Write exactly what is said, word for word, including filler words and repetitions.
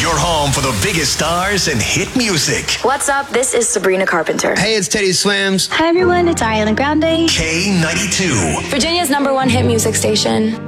Your home for the biggest stars and hit music. What's up? This is Sabrina Carpenter. Hey, it's Teddy Swims. Hi, everyone. It's Ariana Grande. K ninety-two. Virginia's number one hit music station.